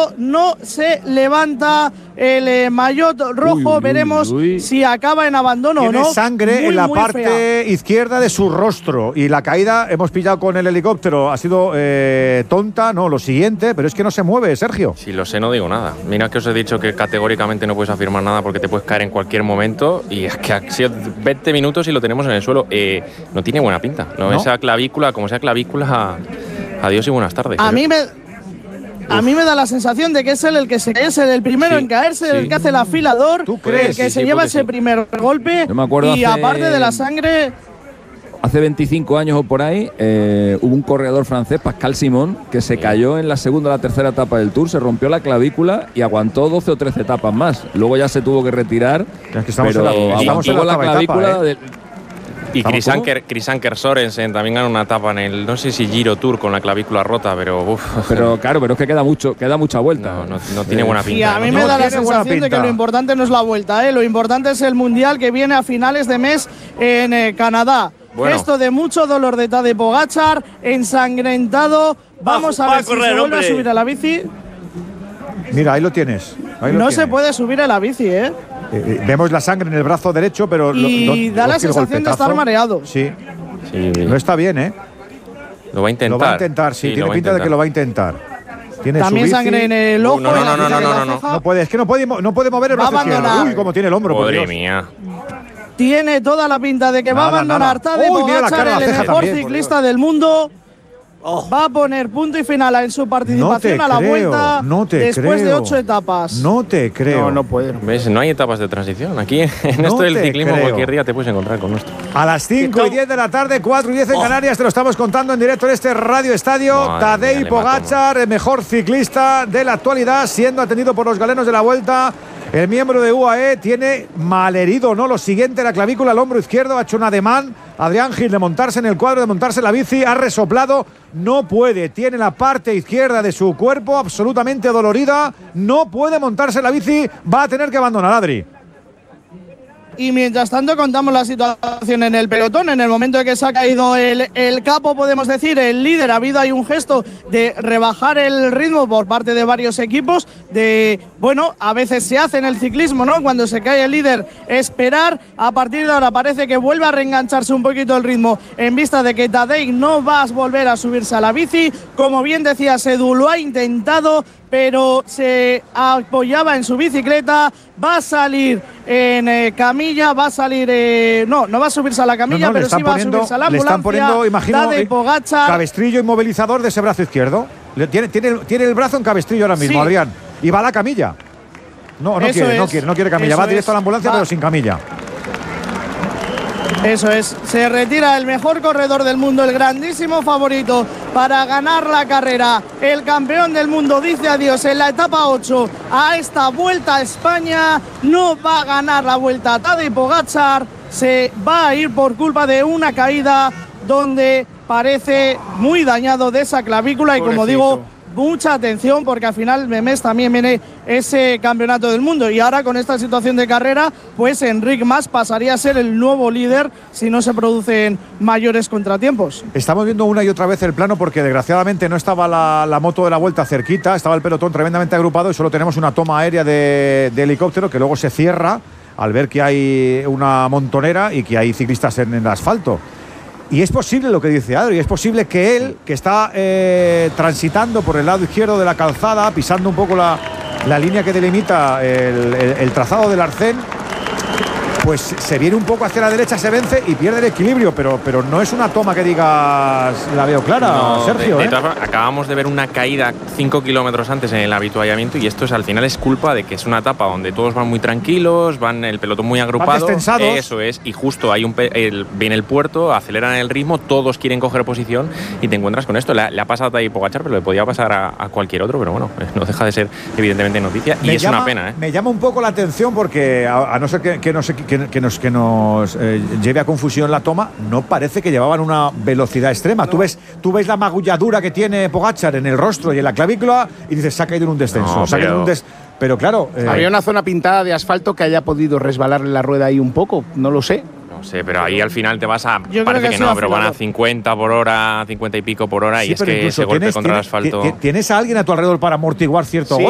momento no se levanta el maillot rojo. Veremos si acaba en abandono o no. Tiene sangre en la parte izquierda de su rostro y la caída, hemos pillado con el helicóptero, ha sido tonta, no, lo siguiente, pero es que no se mueve, Sergio. Si lo sé, no digo nada. Mira que os he dicho que categóricamente no puedes afirmar nada porque te puedes caer en cualquier momento, y es que ha sido 20 minutos y lo tenemos en el suelo. No tiene buena pinta. No, esa clavícula, como sea clavícula, adiós y buenas tardes. A mí me da la sensación de que es él el que se cae, es el primero en caerse, el que hace el afilador, el que se lleva ese primer golpe. Yo me acuerdo y aparte de la sangre… Hace 25 años o por ahí hubo un corredor francés, Pascal Simon, que se cayó en la segunda o la tercera etapa del Tour, se rompió la clavícula y aguantó 12 o 13 etapas más. Luego ya se tuvo que retirar, es que estamos pero en la clavícula etapa, Y Chris Anker Sorensen también ganó una etapa en el, no sé si Giro Tour con la clavícula rota, pero Pero claro, pero es que queda mucha vuelta. No tiene buena pinta. Y a mí me da la sensación de que lo importante no es la vuelta, lo importante es el Mundial que viene a finales de mes en Canadá. Bueno. Gesto de mucho dolor de Tadej Pogačar, ensangrentado. Vamos a ver si se vuelve a subir a la bici. Mira, ahí lo tienes. No se puede subir a la bici, vemos la sangre en el brazo derecho, pero… Y da la sensación de estar mareado. Sí. No está bien, Lo va a intentar. Lo va a intentar, sí. Tiene pinta de que lo va a intentar. Tiene también sangre en el ojo. No puede, es que no puede mover el brazo izquierdo. Uy, como tiene el hombro. Madre mía. Tiene toda la pinta de que va a abandonar Tadej Pogačar, el mejor ciclista del mundo. Va a poner punto y final en su participación a la vuelta después de 8 etapas. No te creo. No puede. ¿Ves? No hay etapas de transición. Aquí en esto del ciclismo cualquier día te puedes encontrar con nuestro. A las 5:10 de la tarde, 4:10 en Canarias, te lo estamos contando en directo en este Radio Estadio. Tadej Pogačar, el mejor ciclista de la actualidad, siendo atendido por los galenos de la Vuelta. El miembro de UAE tiene malherido, ¿no? Lo siguiente, la clavícula, el hombro izquierdo, ha hecho un ademán. Adrián Gil de montarse en el cuadro, de montarse en la bici, ha resoplado, no puede. Tiene la parte izquierda de su cuerpo absolutamente dolorida, no puede montarse en la bici, va a tener que abandonar, Adri. Y mientras tanto contamos la situación en el pelotón. En el momento en que se ha caído el capo, podemos decir, el líder, ha habido ahí un gesto de rebajar el ritmo por parte de varios equipos. A veces se hace en el ciclismo, ¿no? Cuando se cae el líder, esperar. A partir de ahora parece que vuelve a reengancharse un poquito el ritmo en vista de que Tadej no va a volver a subirse a la bici. Como bien decía Sedu, lo ha intentado, pero se apoyaba en su bicicleta. Va a salir en camilla, va a salir… no va a subirse a la camilla, pero sí va a subirse a la ambulancia. Le están poniendo, imagino, Pogačar, cabestrillo inmovilizador de ese brazo izquierdo. Tiene el brazo en cabestrillo ahora mismo, Adrián. Y va a la camilla. No quiere camilla. Va directo a la ambulancia, pero sin camilla. Eso es, se retira el mejor corredor del mundo, el grandísimo favorito para ganar la carrera. El campeón del mundo dice adiós en la etapa 8 a esta Vuelta a España. No va a ganar la Vuelta Tadej Pogačar, se va a ir por culpa de una caída donde parece muy dañado de esa clavícula. Y como digo, mucha atención porque al final de mes también viene ese campeonato del mundo, y ahora con esta situación de carrera, pues Enric Mas pasaría a ser el nuevo líder si no se producen mayores contratiempos. Estamos viendo una y otra vez el plano porque desgraciadamente no estaba la moto de la Vuelta cerquita, estaba el pelotón tremendamente agrupado y solo tenemos una toma aérea de helicóptero que luego se cierra al ver que hay una montonera y que hay ciclistas en el asfalto. Y es posible lo que dice Adri, es posible que él, que está transitando por el lado izquierdo de la calzada, pisando un poco la línea que delimita el trazado del arcén, pues se viene un poco hacia la derecha, se vence y pierde el equilibrio, pero no es una toma que digas la veo clara, no, Sergio. Acabamos de ver una caída 5 kilómetros antes en el avituallamiento, y esto al final es culpa de que es una etapa donde todos van muy tranquilos, van el pelotón muy agrupado. Eso es, y justo hay viene el puerto, aceleran el ritmo, todos quieren coger posición y te encuentras con esto. Le ha pasado a Tadej Pogačar, pero le podía pasar a cualquier otro, pero bueno, no deja de ser evidentemente noticia y es una pena. Me llama un poco la atención porque a no ser que nos lleve a confusión la toma, no parece que llevaban una velocidad extrema. No. Tú ves la magulladura que tiene Pogačar en el rostro y en la clavícula y dices, se ha caído en un descenso. Pero claro… había una zona pintada de asfalto que haya podido resbalarle la rueda ahí un poco, no lo sé. No sé, pero ahí al final te vas a… Parece que no, pero van a 50 por hora, 50 y pico por hora, sí, y es que ese golpe contra el asfalto… ¿Tienes a alguien a tu alrededor para amortiguar cierto golpe?